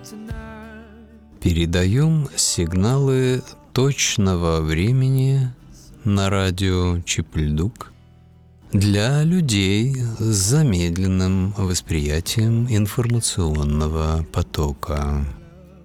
Передаем сигналы точного времени на радио Чипльдук для людей с замедленным восприятием информационного потока.